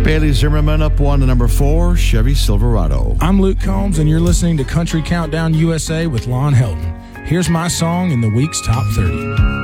Bailey Zimmerman up 1 to number 4, Chevy Silverado. I'm Luke Combs, and you're listening to Country Countdown USA with Lon Helton. Here's my song in the week's top 30.